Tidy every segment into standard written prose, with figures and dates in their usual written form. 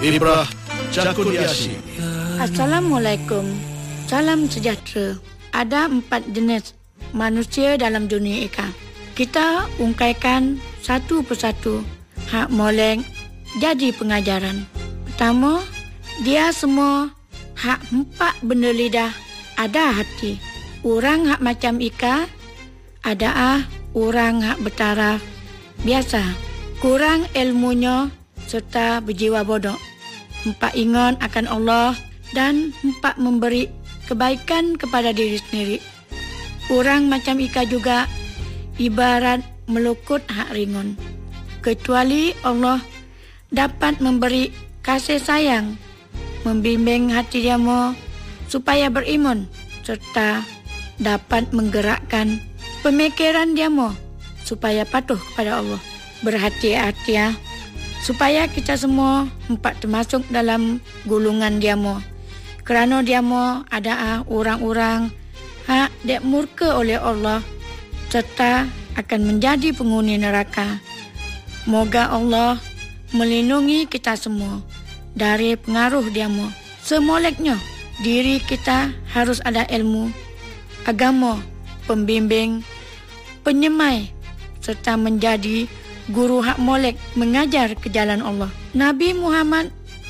Ibrah Cakudiasi. Assalamualaikum. Salam sejahtera. Ada 4 jenis manusia dalam dunia ika. Kita ungkaikan satu persatu hak molek jadi pengajaran. Pertama, dia semua hak 4 benda lidah ada hati. Orang hak macam ika ada orang hak bertaraf biasa, kurang ilmunya serta berjiwa bodoh. 4 ingat akan Allah dan 4 memberi kebaikan kepada diri sendiri. Orang macam ika juga ibarat melukut hak ringan. Kecuali Allah dapat memberi kasih sayang, membimbing hati dia supaya beriman serta dapat menggerakkan pemikiran dia supaya patuh kepada Allah. Berhati-hati supaya kita semua 4 termasuk dalam gulungan dia kerana dia ada orang-orang hak dek murka oleh Allah serta akan menjadi penghuni neraka. Moga Allah melindungi kita semua dari pengaruh dia. Semoleknya diri kita harus ada ilmu, agama, pembimbing, penyemai serta menjadi guru hak molek mengajar ke jalan Allah. Nabi Muhammad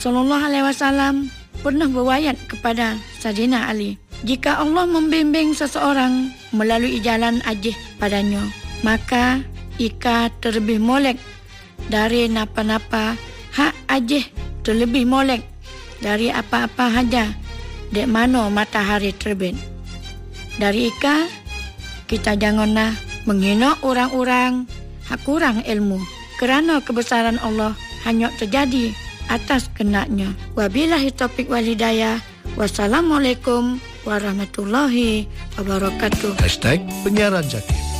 SAW pernah berwayat kepada Sayyidina Ali, jika Allah membimbing seseorang melalui jalan ajih padanya, maka ika terlebih molek dari napa-napa hak ajih, terlebih molek dari apa-apa haja dek mana matahari terbit. Dari ika kita janganlah menghina orang-orang hak kurang ilmu, kerana kebesaran Allah hanya terjadi atas kenaknya. Wabillahi taufiq wal hidayah. Wassalamualaikum warahmatullahi wabarakatuh. #Penyiaran Zakir.